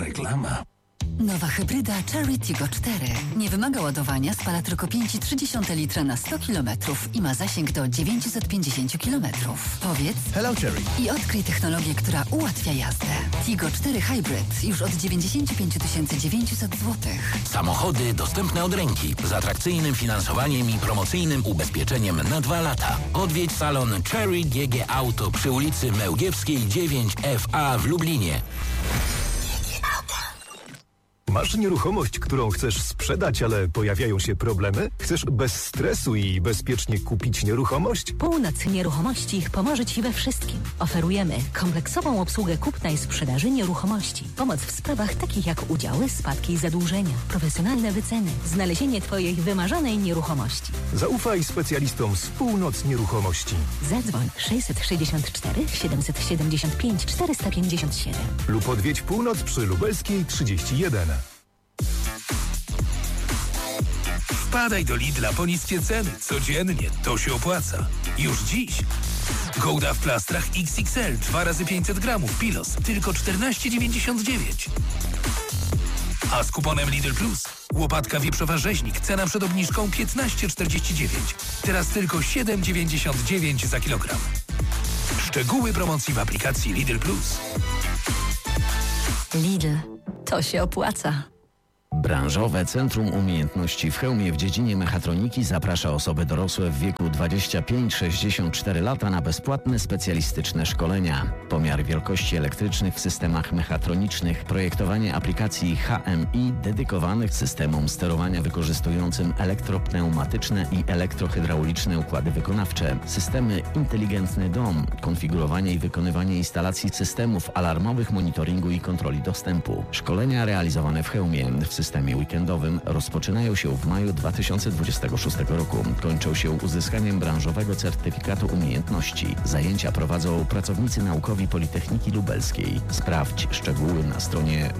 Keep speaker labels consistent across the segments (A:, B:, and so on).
A: Reklama.
B: Nowa hybryda Chery Tiggo 4. Nie wymaga ładowania, spala tylko 5,3 litra na 100 km i ma zasięg do 950 km. Powiedz
C: Hello Chery
B: i odkryj technologię, która ułatwia jazdę. Tiggo 4 Hybrid już od 95 900 zł.
A: Samochody dostępne od ręki, z atrakcyjnym finansowaniem i promocyjnym ubezpieczeniem na 2 lata. Odwiedź salon Chery GG Auto przy ulicy Mełgiewskiej 9 FA w Lublinie.
C: Masz nieruchomość, którą chcesz sprzedać, ale pojawiają się problemy? Chcesz bez stresu i bezpiecznie kupić nieruchomość?
D: Północ Nieruchomości pomoże Ci we wszystkim. Oferujemy kompleksową obsługę kupna i sprzedaży nieruchomości. Pomoc w sprawach takich jak udziały, spadki i zadłużenia, profesjonalne wyceny, znalezienie Twojej wymarzonej nieruchomości.
C: Zaufaj specjalistom z Północ Nieruchomości.
D: Zadzwoń 664 775 457
C: Lub odwiedź Północ przy Lubelskiej 31.
E: Wpadaj do Lidla po niskie ceny. Codziennie to się opłaca. Już dziś. Gouda w plastrach XXL 2 razy 500 gramów Pilos tylko 14,99. A z kuponem Lidl Plus łopatka wieprzowa rzeźnik cena przed obniżką 15,49. Teraz tylko 7,99 za kilogram. Szczegóły promocji w aplikacji Lidl Plus.
D: Lidl. To się opłaca.
F: Branżowe Centrum Umiejętności w Chełmie w dziedzinie mechatroniki zaprasza osoby dorosłe w wieku 25-64 lata na bezpłatne specjalistyczne szkolenia. Pomiar wielkości elektrycznych w systemach mechatronicznych, projektowanie aplikacji HMI dedykowanych systemom sterowania wykorzystującym elektropneumatyczne i elektrohydrauliczne układy wykonawcze, systemy inteligentny dom, konfigurowanie i wykonywanie instalacji systemów alarmowych, monitoringu i kontroli dostępu. Szkolenia realizowane w Chełmie w systemie weekendowym rozpoczynają się w maju 2026 roku. Kończą się uzyskaniem branżowego certyfikatu umiejętności. Zajęcia prowadzą pracownicy naukowi Politechniki Lubelskiej. Sprawdź szczegóły na stronie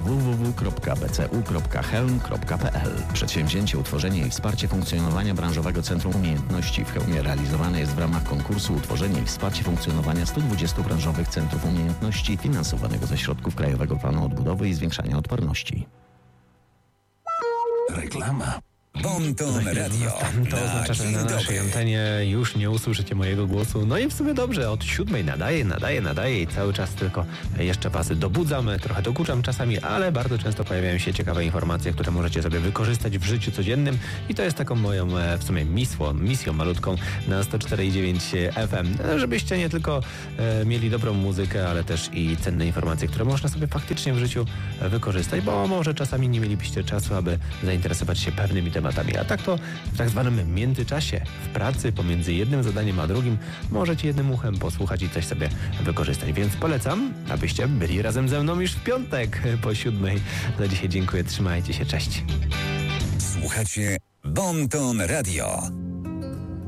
F: www.bcu.chełm.pl. Przedsięwzięcie, utworzenie i wsparcie funkcjonowania branżowego Centrum Umiejętności w Chełmie realizowane jest w ramach konkursu Utworzenie i wsparcie funkcjonowania 120 branżowych centrów umiejętności finansowanego ze środków Krajowego Planu Odbudowy i Zwiększania Odporności.
A: Reklama.
G: Bonton Radio.
H: To oznacza, że na naszej antenie już nie usłyszycie mojego głosu. No i w sumie dobrze, od 7 nadaję i cały czas tylko jeszcze was dobudzam, trochę dokuczam czasami, ale bardzo często pojawiają się ciekawe informacje, które możecie sobie wykorzystać w życiu codziennym i to jest taką moją w sumie misją malutką na 104,9 FM, żebyście nie tylko mieli dobrą muzykę, ale też i cenne informacje, które można sobie faktycznie w życiu wykorzystać, bo może czasami nie mielibyście czasu, aby zainteresować się pewnymi tematami, a tak to w tak zwanym międzyczasie, w pracy pomiędzy jednym zadaniem a drugim możecie jednym uchem posłuchać i coś sobie wykorzystać, więc polecam, abyście byli razem ze mną już w piątek po 7. Za dzisiaj dziękuję, trzymajcie się, cześć.
G: Słuchacie Bonton Radio.